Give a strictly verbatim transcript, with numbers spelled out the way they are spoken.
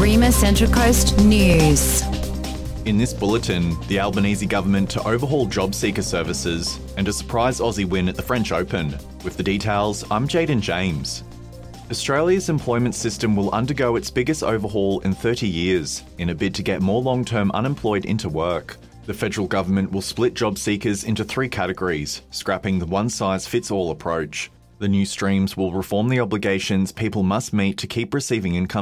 Arima Central Coast News. In this bulletin, the Albanese government to overhaul job seeker services and a surprise Aussie win at the French Open. With the details, I'm Jaden James. Australia's employment system will undergo its biggest overhaul in thirty years in a bid to get more long-term unemployed into work. The federal government will split job seekers into three categories, scrapping the one-size-fits-all approach. The new streams will reform the obligations people must meet to keep receiving income